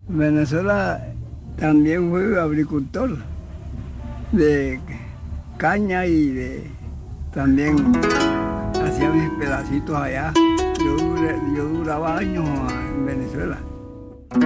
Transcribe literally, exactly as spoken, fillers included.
Venezuela también fui agricultor de caña y de también hacía mis pedacitos allá. Yo, duré- yo duraba años en Venezuela.